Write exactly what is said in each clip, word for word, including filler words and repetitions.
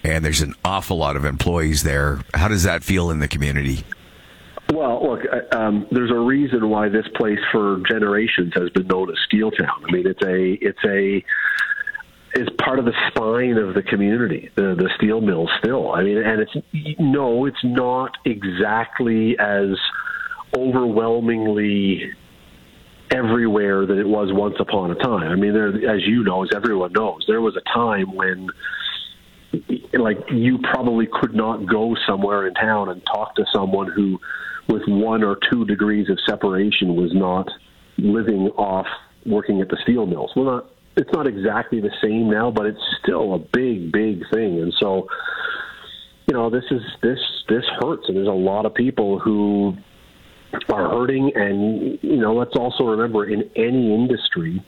and there's an awful lot of employees there. How does that feel in the community? Well, look, um, there's a reason why this place for generations has been known as Steel Town. I mean, it's a, it's a, it's part of the spine of the community, the the steel mill still. I mean, and it's, no, it's not exactly as overwhelmingly everywhere that it was once upon a time. I mean, there, as you know, as everyone knows, there was a time when, like, you probably could not go somewhere in town and talk to someone who, with one or two degrees of separation, was not living off working at the steel mills. Well, not, it's not exactly the same now, but it's still a big, big thing. And so, you know, this is this this hurts, and there's a lot of people who are hurting. And, you know, let's also remember, in any industry,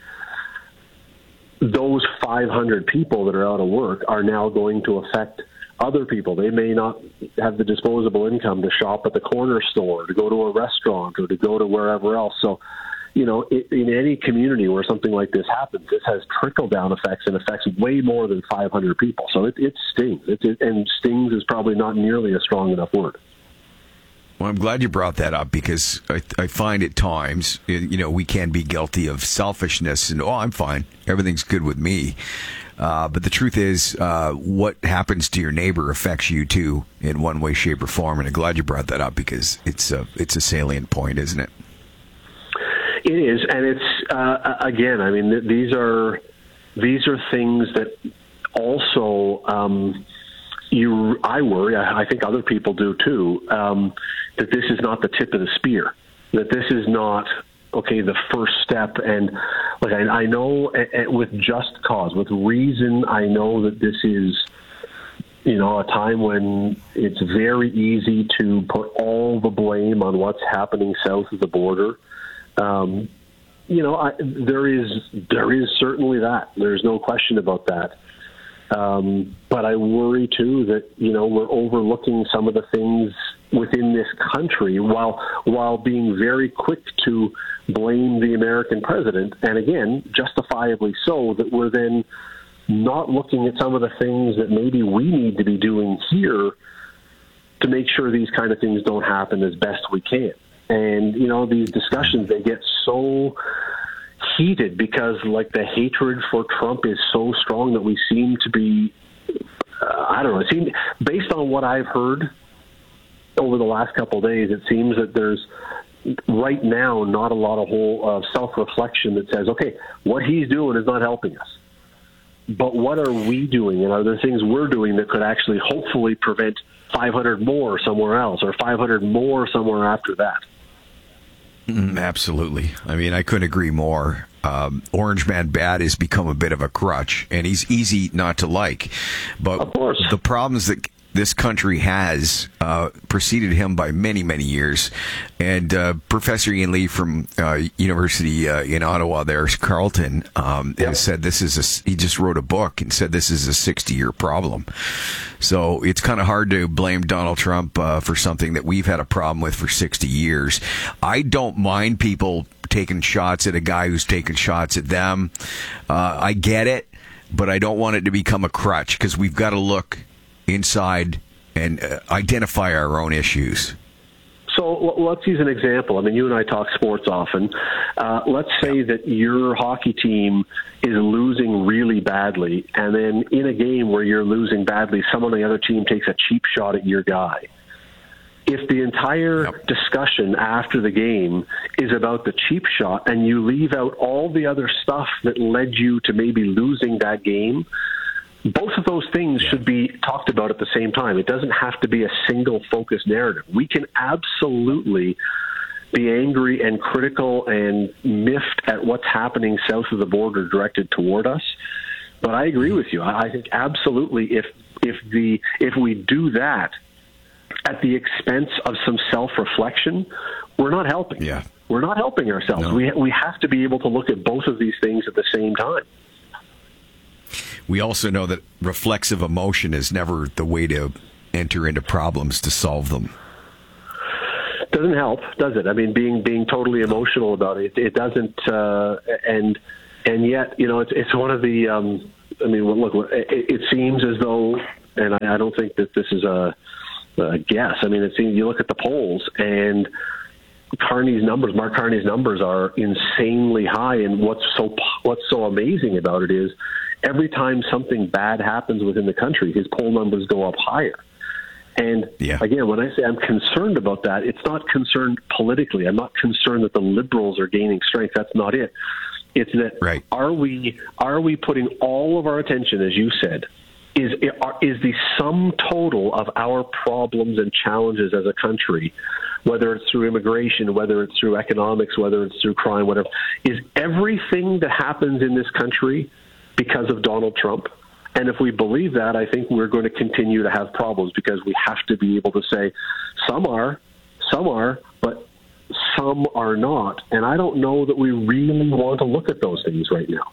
those five hundred people that are out of work are now going to affect other people. They may not have the disposable income to shop at the corner store, to go to a restaurant, or to go to wherever else. So, you know, in any community where something like this happens, this has trickle-down effects and affects way more than five hundred people. So it, it stings. It, it, and stings is probably not nearly a strong enough word. Well, I'm glad you brought that up, because I, I find at times, you know, we can be guilty of selfishness and, oh, I'm fine, everything's good with me. Uh, but the truth is, uh, what happens to your neighbor affects you too, in one way, shape, or form. And I'm glad you brought that up, because it's a, it's a salient point, isn't it? It is, and it's uh, again. I mean, th- these are these are things that also um, you. I worry. I, I think other people do too. Um, that this is not the tip of the spear. That this is not okay. The first step, and like I, I know, a, a, with just cause, with reason, I know that this is, you know, a time when it's very easy to put all the blame on what's happening south of the border. Um, you know, I, there is there is certainly that. There's no question about that. Um, but I worry too that, you know, we're overlooking some of the things within this country while while being very quick to blame the American president, and again, justifiably so, that we're then not looking at some of the things that maybe we need to be doing here to make sure these kind of things don't happen as best we can. And, you know, these discussions, they get so heated because, like, the hatred for Trump is so strong that we seem to be, uh, I don't know, it seems, based on what I've heard over the last couple of days, it seems that there's right now not a lot of whole uh, self-reflection that says, okay, what he's doing is not helping us. But what are we doing, and are there things we're doing that could actually hopefully prevent five hundred more somewhere else, or five hundred more somewhere after that? Mm, absolutely. I mean, I couldn't agree more. Um, Orange Man Bad has become a bit of a crutch, and he's easy not to like. But of course, the problems that this country has uh, preceded him by many, many years. And uh, Professor Ian Lee from uh, University uh, in Ottawa, there's Carleton, um, yep. has said this is a, he just wrote a book and said this is a sixty-year problem. So it's kind of hard to blame Donald Trump uh, for something that we've had a problem with for sixty years. I don't mind people taking shots at a guy who's taking shots at them. Uh, I get it, but I don't want it to become a crutch, because we've got to look inside and uh, identify our own issues. So let's use an example. I mean, you and I talk sports often. Uh, let's say that your hockey team is losing really badly, and then in a game where you're losing badly, someone on the other team takes a cheap shot at your guy. If the entire yep. discussion after the game is about the cheap shot, and you leave out all the other stuff that led you to maybe losing that game, both of those things should be talked about at the same time. It doesn't have to be a single focused narrative. We can absolutely be angry and critical and miffed at what's happening south of the border directed toward us. But I agree with you. I think absolutely if if the if we do that at the expense of some self-reflection, we're not helping. Yeah. We're not helping ourselves. No. We we have to be able to look at both of these things at the same time. We also know that reflexive emotion is never the way to enter into problems to solve them. Doesn't help, does it? I mean, being being totally emotional about it, it doesn't. Uh, and and yet, you know, it's it's one of the. Um, I mean, look, it, it seems as though and I, I don't think that this is a, a guess. I mean, it's, you look at the polls, and Carney's numbers, Mark Carney's numbers are insanely high, and what's so what's so amazing about it is every time something bad happens within the country, his poll numbers go up higher. And yeah. again, when I say I'm concerned about that, it's not concerned politically. I'm not concerned that the Liberals are gaining strength. That's not it. It's that right. are we are we putting all of our attention, as you said, is is the sum total of our problems and challenges as a country, whether it's through immigration, whether it's through economics, whether it's through crime, whatever, is everything that happens in this country because of Donald Trump? And if we believe that, I think we're going to continue to have problems, because we have to be able to say some are, some are, but some are not. And I don't know that we really want to look at those things right now.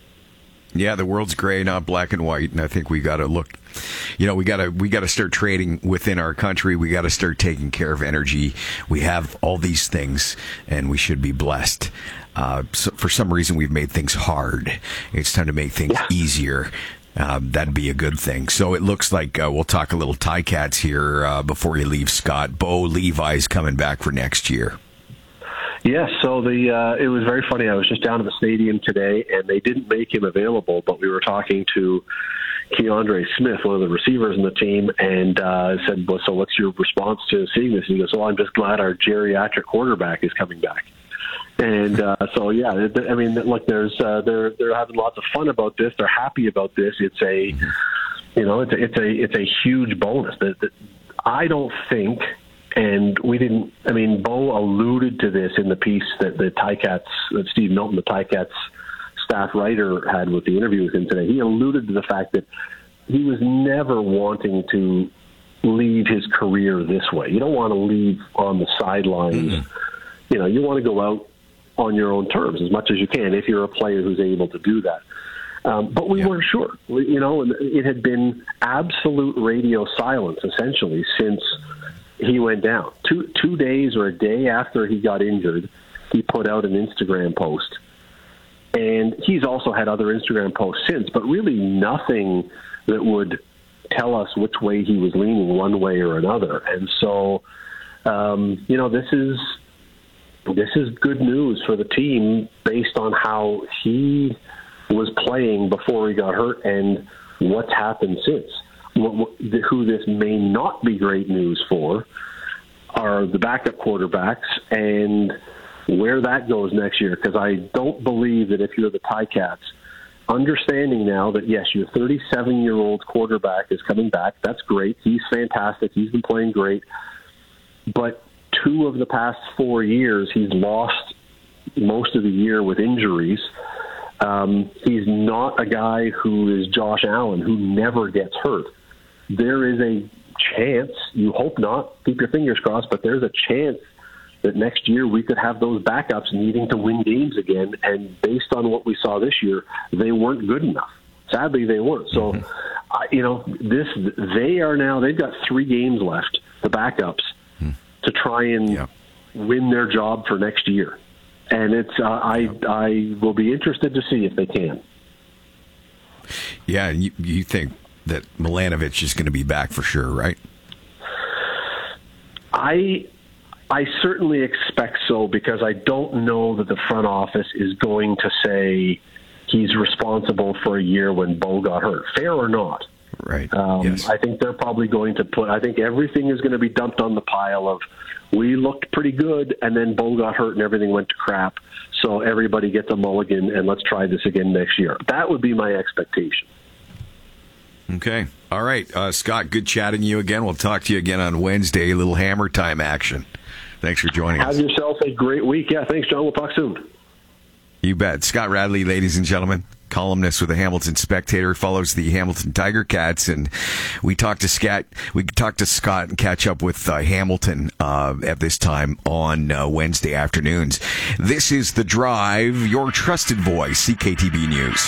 Yeah, the world's gray, not black and white, and I think we got to look. You know, we got to we got to start trading within our country. We got to start taking care of energy. We have all these things, and we should be blessed. Uh, so for some reason, we've made things hard. It's time to make things yeah. easier. Um, that'd be a good thing. So it looks like uh, we'll talk a little Ticats here uh, before you leave, Scott. Bo Levi's coming back for next year. Yes, so the uh, it was very funny. I was just down at the stadium today, and they didn't make him available, but we were talking to Keandre Smith, one of the receivers in the team, and uh, said, well, so what's your response to seeing this? And he goes, well, I'm just glad our geriatric quarterback is coming back. And uh, so, yeah, I mean, look, there's uh, they're they're having lots of fun about this. They're happy about this. It's a, you know, it's a, it's a it's a huge bonus. That, that I don't think, and we didn't. I mean, Bo alluded to this in the piece that the Ticats, that Steve Milton, the Ticats staff writer, had with the interview with him today. He alluded to the fact that he was never wanting to leave his career this way. You don't want to leave on the sidelines. Mm-hmm. You know, you want to go out on your own terms as much as you can if you're a player who's able to do that. Um, but we yeah. weren't sure. We, you know, and it had been absolute radio silence essentially since he went down. Two two days or a day after he got injured, he put out an Instagram post. And he's also had other Instagram posts since, but really nothing that would tell us which way he was leaning one way or another. And so, um, you know, this is this is good news for the team based on how he was playing before he got hurt and what's happened since. Who this may not be great news for are the backup quarterbacks and where that goes next year, because I don't believe that if you're the Ticats, understanding now that, yes, your thirty-seven-year-old quarterback is coming back, that's great. He's fantastic. He's been playing great. But two of the past four years, he's lost most of the year with injuries. Um, he's not a guy who is Josh Allen, who never gets hurt. There is a chance, you hope not, keep your fingers crossed, but there's a chance that next year we could have those backups needing to win games again, and based on what we saw this year, they weren't good enough. Sadly, they weren't. So, mm-hmm. uh, you know, this they are now, they've got three games left, the backups, mm-hmm. to try and yeah. win their job for next year. And it's uh, I yeah. I will be interested to see if they can. Yeah, and you, you think that Milanovic is going to be back for sure, right? I I certainly expect so, because I don't know that the front office is going to say he's responsible for a year when Bo got hurt, fair or not. Right. Um, yes. I think they're probably going to put, I think everything is going to be dumped on the pile of, we looked pretty good, and then Bo got hurt and everything went to crap, so everybody gets a mulligan, and let's try this again next year. That would be my expectation. Okay. All right. Uh, Scott, good chatting to you again. We'll talk to you again on Wednesday. A little Hammer Time action. Thanks for joining Have us. Have yourself a great week. Yeah, thanks, John. We'll talk soon. You bet. Scott Radley, ladies and gentlemen, columnist with the Hamilton Spectator, follows the Hamilton Tiger Cats, and we talked to Scott. We talked to Scott and catch up with uh, Hamilton uh, at this time on uh, Wednesday afternoons. This is The Drive, your trusted voice, C K T B News.